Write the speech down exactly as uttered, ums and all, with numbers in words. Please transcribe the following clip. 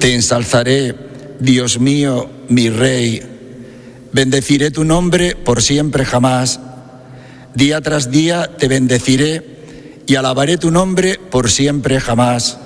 Te ensalzaré, Dios mío, mi Rey. Bendeciré tu nombre por siempre jamás. Día tras día te bendeciré y alabaré tu nombre por siempre jamás.